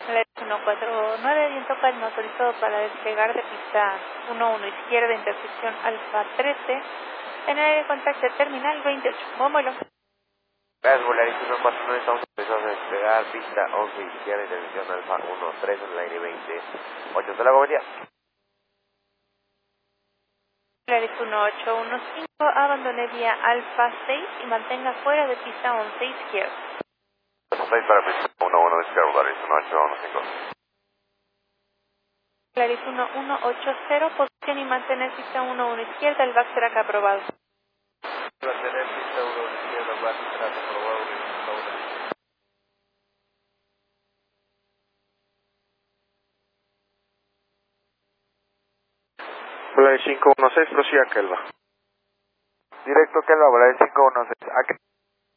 Volaris 149, viento calmo autorizado para despegar de pista 11 izquierda, intersección Alfa 13, en el área de contacto terminal 28. Buen vuelo. Gracias, Volaris 149, estamos empezando a despegar, pista 11 izquierda, intersección Alfa 13 en el aire 28. Hasta luego, buen día. Volaris 1815, abandone vía Alfa 6 y mantenga fuera de pista 11 izquierda. 6 para pista 11 izquierda, Volaris 1815. Volaris 1180, posición y mantener pista 11 izquierda, el back será que aprobado. Mantener pista 11 izquierda, back será aprobado, Volaris 516, prosiga Kelva. Directo Kelva, Volaris 516,